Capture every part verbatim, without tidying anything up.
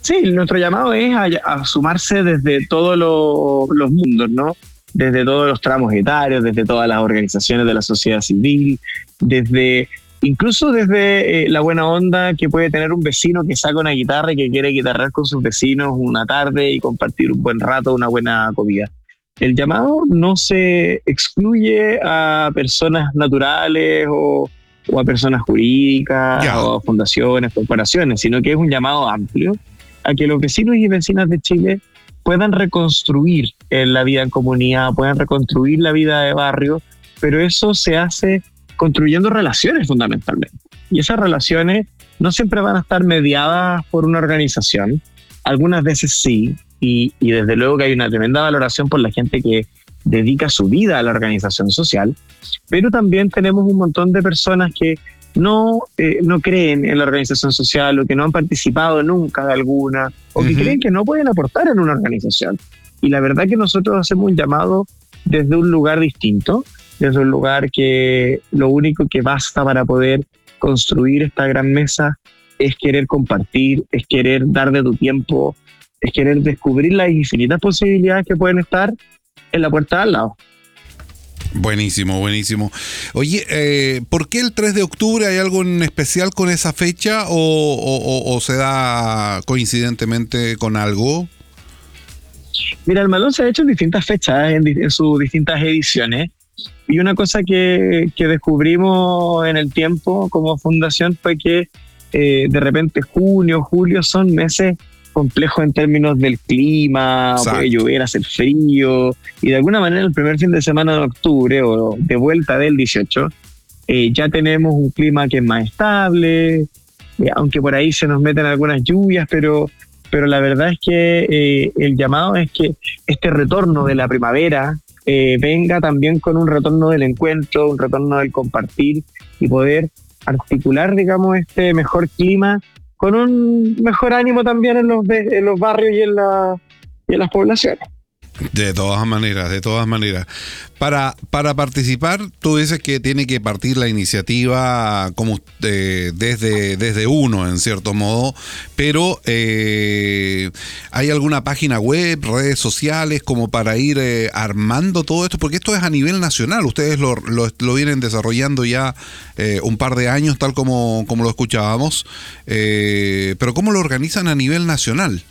Sí, nuestro llamado es a, a sumarse desde todos lo, los mundos, ¿no? Desde todos los tramos etarios, desde todas las organizaciones de la sociedad civil, desde incluso desde eh, la buena onda que puede tener un vecino que saca una guitarra y que quiere guitarrear con sus vecinos una tarde y compartir un buen rato, una buena comida. El llamado no se excluye a personas naturales o, o a personas jurídicas Ya. o a fundaciones, corporaciones, sino que es un llamado amplio a que los vecinos y vecinas de Chile puedan reconstruir eh, la vida en comunidad, puedan reconstruir la vida de barrio, pero eso se hace construyendo relaciones fundamentalmente. Y esas relaciones no siempre van a estar mediadas por una organización, algunas veces sí, y, y desde luego que hay una tremenda valoración por la gente que dedica su vida a la organización social, pero también tenemos un montón de personas que no, eh, no creen en la organización social o que no han participado nunca de alguna o que Uh-huh. creen que no pueden aportar en una organización. Y la verdad que nosotros hacemos un llamado desde un lugar distinto, desde un lugar que lo único que basta para poder construir esta gran mesa es querer compartir, es querer dar de tu tiempo, es querer descubrir las infinitas posibilidades que pueden estar en la puerta de al lado. Buenísimo, buenísimo. Oye, eh, ¿por qué el tres de octubre? ¿Hay algo en especial con esa fecha o, o, o, o se da coincidentemente con algo? Mira, el Malón se ha hecho en distintas fechas, en, en sus distintas ediciones. Y una cosa que, que descubrimos en el tiempo como fundación fue que eh, de repente junio, julio son meses complejos en términos del clima, Exacto. puede llover, hacer frío, y de alguna manera el primer fin de semana de octubre o de vuelta del dieciocho, eh, ya tenemos un clima que es más estable, eh, aunque por ahí se nos meten algunas lluvias, pero, pero la verdad es que eh, el llamado es que este retorno de la primavera eh, venga también con un retorno del encuentro, un retorno del compartir y poder articular, digamos, este mejor clima con un mejor ánimo también en los, de, en los barrios y en, la, y en las poblaciones. De todas maneras, de todas maneras. Para, para participar, tú dices que tiene que partir la iniciativa como eh, desde, desde uno, en cierto modo, pero eh, ¿hay alguna página web, redes sociales, como para ir eh, armando todo esto? Porque esto es a nivel nacional, ustedes lo, lo, lo vienen desarrollando ya eh, un par de años, tal como, como lo escuchábamos, eh, pero ¿cómo lo organizan a nivel nacional?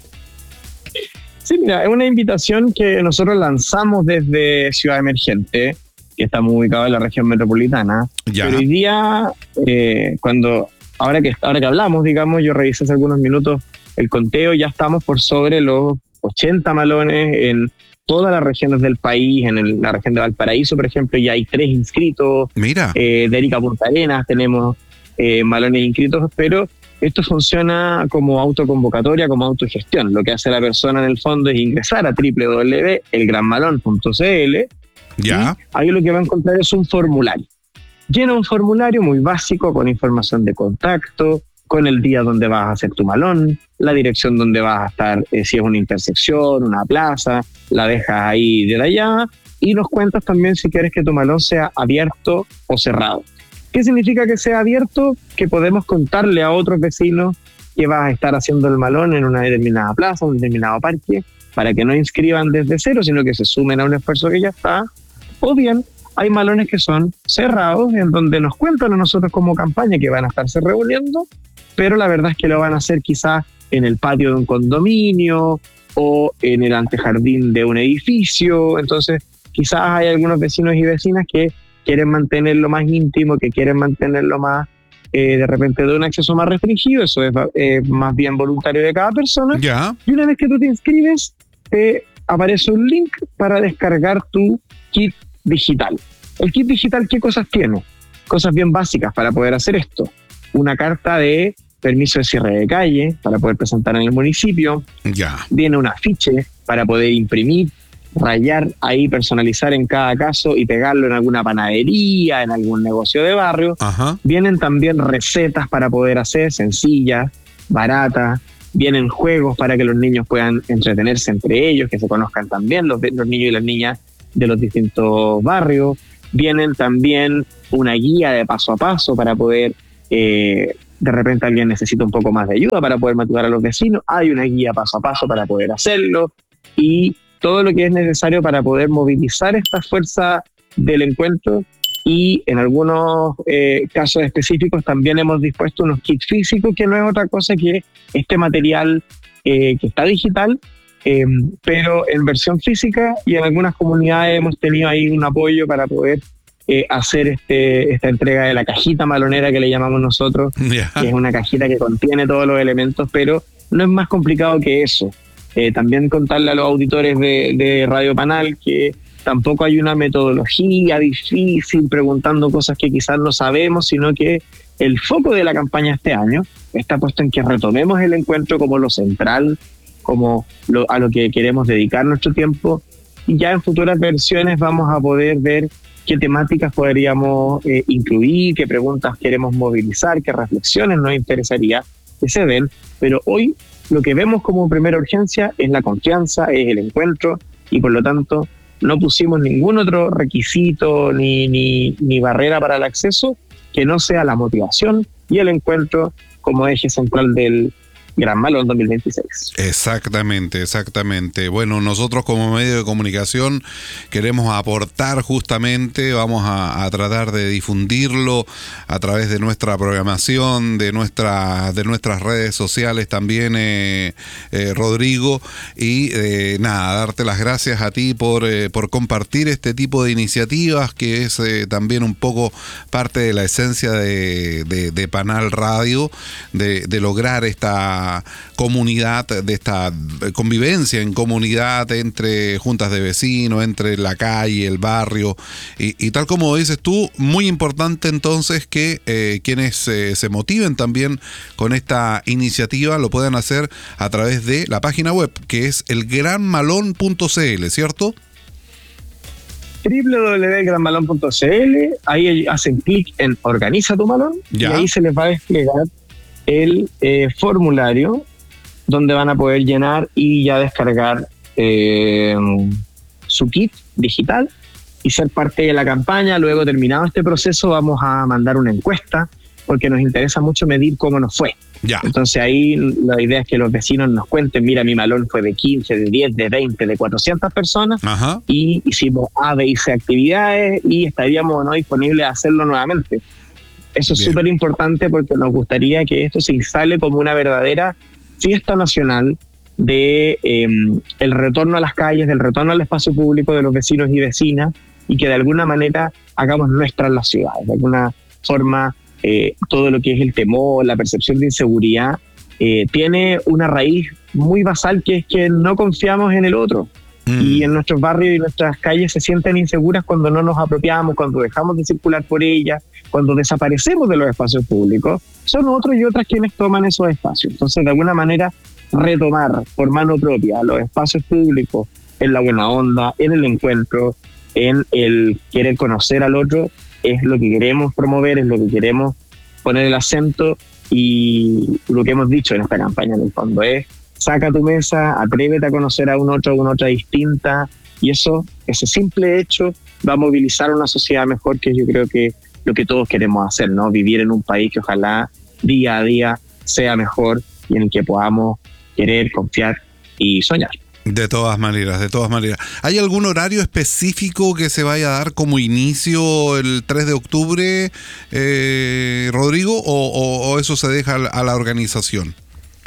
Sí, mira, es una invitación que nosotros lanzamos desde Ciudad Emergente, que estamos ubicados en la región metropolitana. Ya. Pero hoy día, eh, cuando ahora que, ahora que hablamos, digamos, yo revisé hace algunos minutos el conteo, ya estamos por sobre los ochenta malones en todas las regiones del país. En el, la región de Valparaíso, por ejemplo, ya hay tres inscritos. Mira. Eh, de Erika Punta Arenas tenemos eh, malones inscritos, pero esto funciona como autoconvocatoria, como autogestión. Lo que hace la persona en el fondo es ingresar a doble u doble u doble u punto el gran malón punto c l. Ya. Ahí lo que va a encontrar es un formulario. Llena un formulario muy básico con información de contacto, con el día donde vas a hacer tu malón, la dirección donde vas a estar, eh, si es una intersección, una plaza, la dejas ahí de allá y nos cuentas también si quieres que tu malón sea abierto o cerrado. ¿Qué significa que sea abierto? Que podemos contarle a otros vecinos que vas a estar haciendo el malón en una determinada plaza, un determinado parque, para que no inscriban desde cero, sino que se sumen a un esfuerzo que ya está. O bien, hay malones que son cerrados, en donde nos cuentan a nosotros como campaña que van a estarse reuniendo, pero la verdad es que lo van a hacer quizás en el patio de un condominio o en el antejardín de un edificio. Entonces, quizás hay algunos vecinos y vecinas que quieren mantenerlo más íntimo, que quieren mantenerlo más, eh, de repente, de un acceso más restringido. Eso es eh, más bien voluntario de cada persona. Ya. Y una vez que tú te inscribes, te aparece un link para descargar tu kit digital. El kit digital, ¿qué cosas tiene? Cosas bien básicas para poder hacer esto. Una carta de permiso de cierre de calle para poder presentar en el municipio. Ya. Viene un afiche para poder imprimir, rayar ahí, personalizar en cada caso y pegarlo en alguna panadería, en algún negocio de barrio. Ajá. Vienen también recetas para poder hacer, sencillas, baratas. Vienen juegos para que los niños puedan entretenerse entre ellos, que se conozcan también los, los niños y las niñas de los distintos barrios. Vienen también una guía de paso a paso para poder eh, de repente alguien necesita un poco más de ayuda para poder motivar a los vecinos, hay una guía paso a paso para poder hacerlo, y todo lo que es necesario para poder movilizar esta fuerza del encuentro. Y en algunos eh, casos específicos también hemos dispuesto unos kits físicos, que no es otra cosa que este material eh, que está digital, eh, pero en versión física, y en algunas comunidades hemos tenido ahí un apoyo para poder eh, hacer este, esta entrega de la cajita malonera que le llamamos nosotros, yeah. que es una cajita que contiene todos los elementos, pero no es más complicado que eso. Eh, también contarle a los auditores de, de Radio Panal que tampoco hay una metodología difícil preguntando cosas que quizás no sabemos, sino que el foco de la campaña este año está puesto en que retomemos el encuentro como lo central, como lo, a lo que queremos dedicar nuestro tiempo, y ya en futuras versiones vamos a poder ver qué temáticas podríamos eh, incluir, qué preguntas queremos movilizar, qué reflexiones nos interesaría que se den, pero hoy lo que vemos como primera urgencia es la confianza, es el encuentro, y por lo tanto no pusimos ningún otro requisito ni, ni, ni barrera para el acceso que no sea la motivación y el encuentro como eje central del Gran Malón dos mil veintiséis. Exactamente, exactamente. Bueno, nosotros como medio de comunicación queremos aportar justamente, vamos a, a tratar de difundirlo a través de nuestra programación, de, nuestra, de nuestras redes sociales también, eh, eh, Rodrigo, y eh, nada, darte las gracias a ti por, eh, por compartir este tipo de iniciativas, que es eh, también un poco parte de la esencia de, de, de Panal Radio, de, de lograr esta comunidad, de esta convivencia en comunidad entre juntas de vecinos, entre la calle, el barrio, y, y tal como dices tú, muy importante entonces que eh, quienes eh, se motiven también con esta iniciativa lo puedan hacer a través de la página web, que es el gran malón punto c l, ¿cierto? doble u doble u doble u punto gran malón punto c l, ahí hacen clic en Organiza tu Malón, ¿ya? Y ahí se les va a desplegar el eh, formulario donde van a poder llenar y ya descargar eh, su kit digital y ser parte de la campaña. Luego, terminado este proceso, vamos a mandar una encuesta porque nos interesa mucho medir cómo nos fue. Ya. Entonces ahí la idea es que los vecinos nos cuenten, mira, mi malón fue de quince, de diez, de veinte, de cuatrocientas personas. Ajá. Y hicimos A, B y C actividades y estaríamos, ¿no?, disponibles a hacerlo nuevamente. Eso es súper importante porque nos gustaría que esto se instale como una verdadera fiesta nacional de eh, el retorno a las calles, del retorno al espacio público de los vecinos y vecinas, y que de alguna manera hagamos nuestras las ciudades. De alguna forma, eh, todo lo que es el temor, la percepción de inseguridad, eh, tiene una raíz muy basal, que es que no confiamos en el otro. Mm. Y en nuestros barrios y nuestras calles se sienten inseguras cuando no nos apropiamos, cuando dejamos de circular por ellas, cuando desaparecemos de los espacios públicos. Son otros y otras quienes toman esos espacios. Entonces, de alguna manera, retomar por mano propia los espacios públicos en la buena onda, en el encuentro, en el querer conocer al otro, es lo que queremos promover, es lo que queremos poner el acento, y lo que hemos dicho en esta campaña en el fondo es: saca tu mesa, atrévete a conocer a un otro o una otra distinta, y eso, ese simple hecho va a movilizar una sociedad mejor, que yo creo que lo que todos queremos hacer, ¿no? Vivir en un país que ojalá día a día sea mejor y en el que podamos querer, confiar y soñar. De todas maneras, de todas maneras. ¿Hay algún horario específico que se vaya a dar como inicio el tres de octubre, eh, Rodrigo, o, o, o eso se deja a la organización?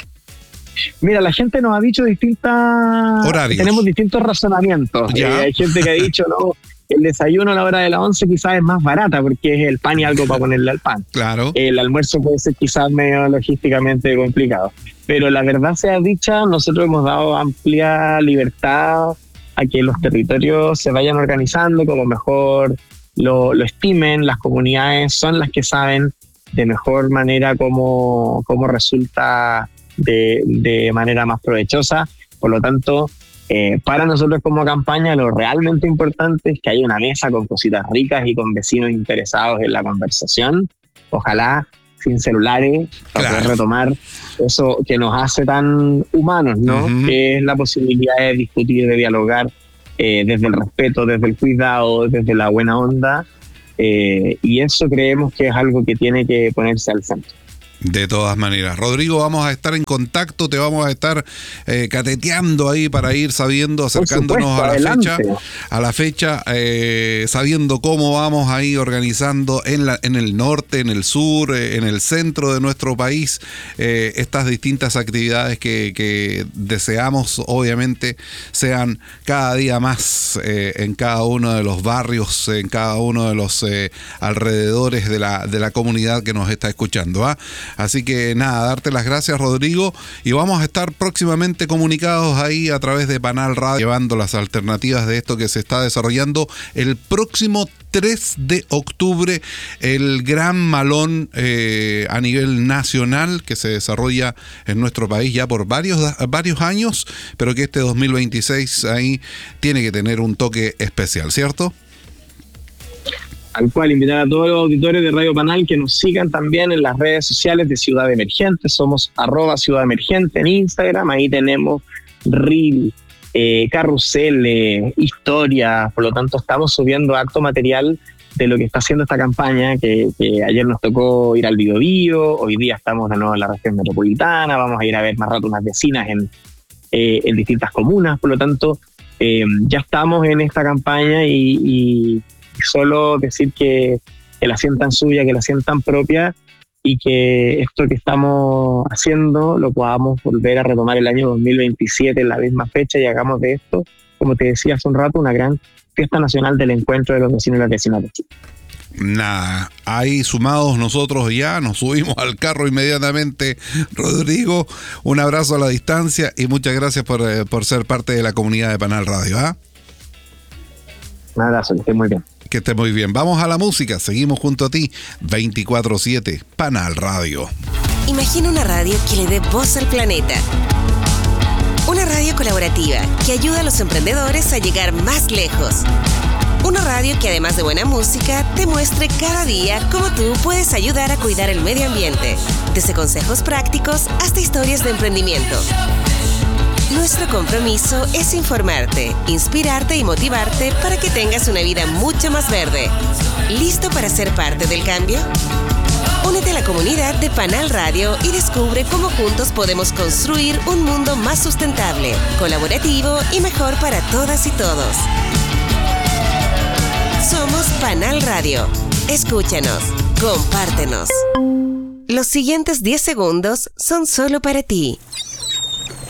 Mira, la gente nos ha dicho distintas... Horarios. Tenemos distintos razonamientos. Eh, hay gente que ha dicho, no, el desayuno a la hora de las once quizás es más barata porque es el pan y algo para ponerle al pan. Claro. El almuerzo puede ser quizás medio logísticamente complicado. Pero la verdad sea dicha, nosotros hemos dado amplia libertad a que los territorios se vayan organizando como mejor lo, lo estimen. Las comunidades son las que saben de mejor manera cómo, cómo resulta de, de manera más provechosa. Por lo tanto, eh, para nosotros como campaña lo realmente importante es que haya una mesa con cositas ricas y con vecinos interesados en la conversación. Ojalá sin celulares, para claro. poder retomar eso que nos hace tan humanos, ¿no? Uh-huh. Que es la posibilidad de discutir, de dialogar eh, desde el respeto, desde el cuidado, desde la buena onda, eh, y eso creemos que es algo que tiene que ponerse al centro. De todas maneras. Rodrigo, vamos a estar en contacto, te vamos a estar eh, cateteando ahí para ir sabiendo, acercándonos supuesto, a la adelante. fecha, a la fecha, eh, sabiendo cómo vamos a ir organizando en, la, en el norte, en el sur, eh, en el centro de nuestro país, eh, estas distintas actividades que, que deseamos, obviamente, sean cada día más eh, en cada uno de los barrios, en cada uno de los eh, alrededores de la, de la comunidad que nos está escuchando, ¿ah? Así que nada, darte las gracias, Rodrigo, y vamos a estar próximamente comunicados ahí a través de Panal Radio, llevando las alternativas de esto que se está desarrollando el próximo tres de octubre, el gran malón eh, a nivel nacional que se desarrolla en nuestro país ya por varios, varios años, pero que este dos mil veintiséis ahí tiene que tener un toque especial, ¿cierto? Al cual invitar a todos los auditores de Radio Panal que nos sigan también en las redes sociales de Ciudad Emergente. Somos arroba Ciudad Emergente en Instagram. Ahí tenemos reel, eh, carruseles, historias. Por lo tanto, estamos subiendo harto material de lo que está haciendo esta campaña, que, que ayer nos tocó ir al Biobío. Hoy día estamos de nuevo en la región metropolitana. Vamos a ir a ver más rato unas vecinas en, eh, en distintas comunas. Por lo tanto, eh, ya estamos en esta campaña y... y solo decir que, que la sientan suya, que la sientan propia y que esto que estamos haciendo lo podamos volver a retomar el año dos mil veintisiete en la misma fecha y hagamos de esto, como te decía hace un rato, una gran fiesta nacional del encuentro de los vecinos y las vecinas de Chile. Nada, ahí sumados nosotros ya, nos subimos al carro inmediatamente. Rodrigo, un abrazo a la distancia y muchas gracias por, eh, por ser parte de la comunidad de Panal Radio, ¿ah? Un abrazo, que esté muy bien. Que esté muy bien. Vamos a la música. Seguimos junto a ti. veinticuatro siete Panal Radio. Imagina una radio que le dé voz al planeta. Una radio colaborativa que ayuda a los emprendedores a llegar más lejos. Una radio que además de buena música te muestre cada día cómo tú puedes ayudar a cuidar el medio ambiente. Desde consejos prácticos hasta historias de emprendimiento. Nuestro compromiso es informarte, inspirarte y motivarte para que tengas una vida mucho más verde. ¿Listo para ser parte del cambio? Únete a la comunidad de Panal Radio y descubre cómo juntos podemos construir un mundo más sustentable, colaborativo y mejor para todas y todos. Somos Panal Radio. Escúchanos, compártenos. Los siguientes diez segundos son solo para ti.